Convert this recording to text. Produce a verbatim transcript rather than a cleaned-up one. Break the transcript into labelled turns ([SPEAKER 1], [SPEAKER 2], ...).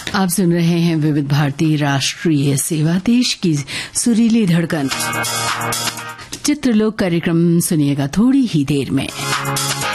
[SPEAKER 1] आप सुन रहे हैं विविध भारती राष्ट्रीय सेवा, देश की सुरीली धड़कन। चित्रलोक कार्यक्रम सुनिएगा थोड़ी ही देर में।